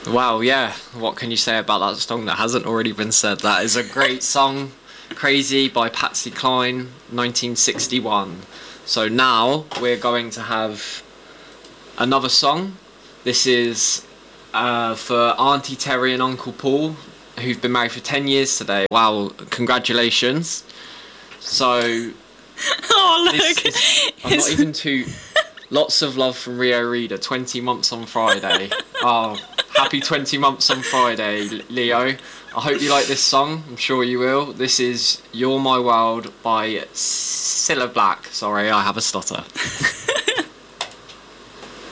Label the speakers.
Speaker 1: Wow, yeah. What can you say about that song that hasn't already been said? That is a great song. Crazy by Patsy Cline, 1961. So now we're going to have another song. This is for Auntie Terry and Uncle Paul, who've been married for 10 years today. Wow, congratulations. So,
Speaker 2: Oh, look.
Speaker 1: I'm not even too... Lots of love from Rio Reader, 20 months on Friday. Oh, happy 20 months on Friday, Leo. I hope you like this song. I'm sure you will. This is You're My World by Cilla Black. Sorry, I have a stutter.